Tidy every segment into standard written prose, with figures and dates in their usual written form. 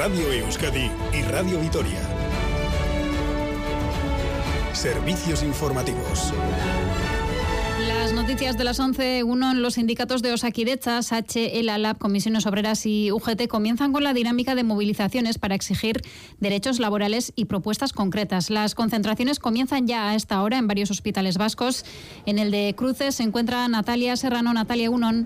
Radio Euskadi y Radio Vitoria. Servicios informativos. Las noticias de las 11, los sindicatos de Osakidetza, SACHE, ELA-LAB, Comisiones Obreras y UGT comienzan con la dinámica de movilizaciones para exigir derechos laborales y propuestas concretas. Las concentraciones comienzan ya a esta hora en varios hospitales vascos. En el de Cruces se encuentra Natalia Serrano. Natalia, Egunon.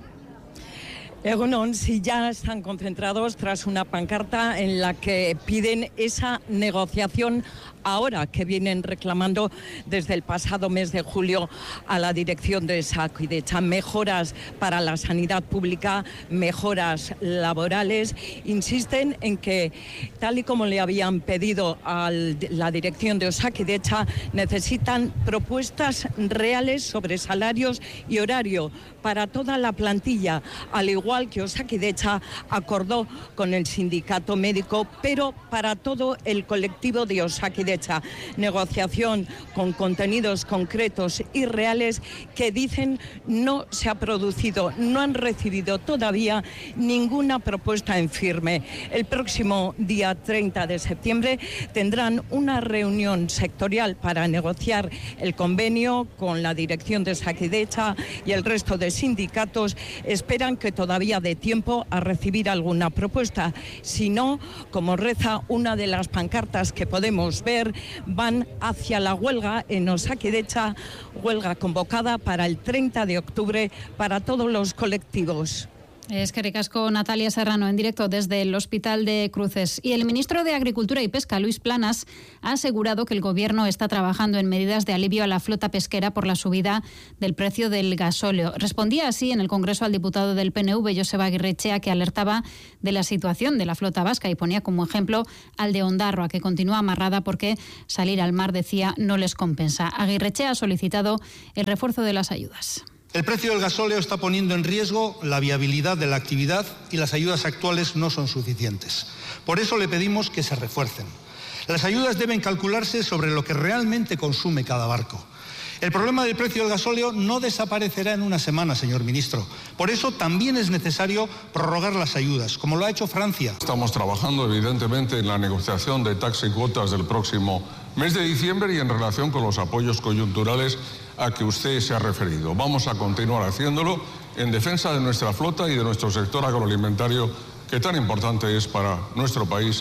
Egunon, sí, ya están concentrados tras una pancarta en la que piden esa negociación ahora que vienen reclamando desde el pasado mes de julio a la dirección de Osakidetza. Mejoras para la sanidad pública, mejoras laborales. Insisten en que, tal y como le habían pedido a la dirección de Osakidetza, necesitan propuestas reales sobre salarios y horario para toda la plantilla, al igual que Osakidetza acordó con el sindicato médico, pero para todo el colectivo de Osakidetza. Negociación con contenidos concretos y reales que dicen no se ha producido, no han recibido todavía ninguna propuesta en firme. El próximo día 30 de septiembre tendrán una reunión sectorial para negociar el convenio con la dirección de Osakidetza y el resto de sindicatos. Esperan que todavía dé tiempo a recibir alguna propuesta. Si no, como reza una de las pancartas que podemos ver, van hacia la huelga en Osakidetza, huelga convocada para el 30 de octubre para todos los colectivos. Eskerrik asko, Natalia Serrano, en directo desde el Hospital de Cruces. Y el ministro de Agricultura y Pesca, Luis Planas, ha asegurado que el Gobierno está trabajando en medidas de alivio a la flota pesquera por la subida del precio del gasóleo. Respondía así en el Congreso al diputado del PNV, Joseba Aguirrechea, que alertaba de la situación de la flota vasca y ponía como ejemplo al de Ondarroa, que continúa amarrada porque salir al mar, decía, no les compensa. Aguirrechea ha solicitado el refuerzo de las ayudas. El precio del gasóleo está poniendo en riesgo la viabilidad de la actividad y las ayudas actuales no son suficientes. Por eso le pedimos que se refuercen. Las ayudas deben calcularse sobre lo que realmente consume cada barco. El problema del precio del gasóleo no desaparecerá en una semana, señor ministro. Por eso también es necesario prorrogar las ayudas, como lo ha hecho Francia. Estamos trabajando, evidentemente, en la negociación de taxas y cuotas del próximo mes de diciembre y en relación con los apoyos coyunturales a que usted se ha referido. Vamos a continuar haciéndolo en defensa de nuestra flota y de nuestro sector agroalimentario, que tan importante es para nuestro país.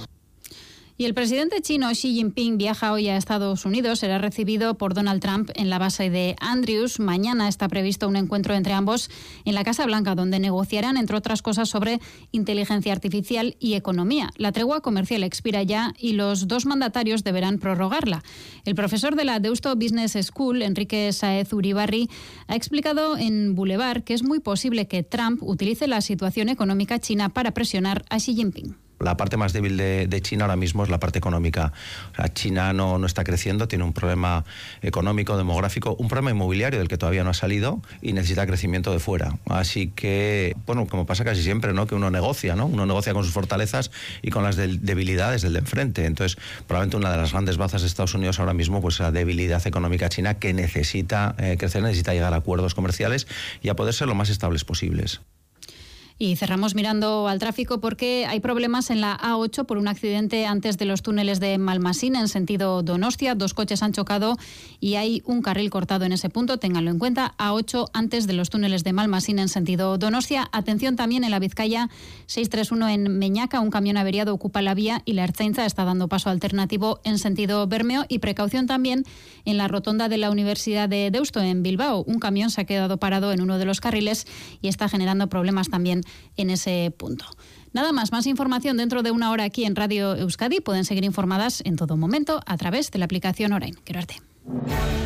Y el presidente chino Xi Jinping viaja hoy a Estados Unidos. Será recibido por Donald Trump en la base de Andrews. Mañana está previsto un encuentro entre ambos en la Casa Blanca, donde negociarán, entre otras cosas, sobre inteligencia artificial y economía. La tregua comercial expira ya y los dos mandatarios deberán prorrogarla. El profesor de la Deusto Business School, Enrique Sáez Uribarri, ha explicado en Boulevard que es muy posible que Trump utilice la situación económica china para presionar a Xi Jinping. La parte más débil de China ahora mismo es la parte económica. O sea, China no está creciendo, tiene un problema económico, demográfico, un problema inmobiliario del que todavía no ha salido y necesita crecimiento de fuera. Así que, bueno, como pasa casi siempre, ¿no? Que uno negocia, ¿no? Uno negocia con sus fortalezas y con las debilidades del de enfrente. Entonces, probablemente una de las grandes bazas de Estados Unidos ahora mismo, pues la debilidad económica china, que necesita crecer, necesita llegar a acuerdos comerciales y a poder ser lo más estables posibles. Y cerramos mirando al tráfico porque hay problemas en la A8 por un accidente antes de los túneles de Malmasín en sentido Donostia. 2 coches han chocado y hay un carril cortado en ese punto. Ténganlo en cuenta. A8 antes de los túneles de Malmasín en sentido Donostia. Atención también en la Vizcaya 631 en Meñaca. Un camión averiado ocupa la vía y la Ertzaintza está dando paso alternativo en sentido Bermeo. Y precaución también en la rotonda de la Universidad de Deusto en Bilbao. Un camión se ha quedado parado en uno de los carriles y está generando problemas también en ese punto. Nada más información dentro de una hora aquí en Radio Euskadi. Pueden seguir informadas en todo momento a través de la aplicación Orain. Quiero arte.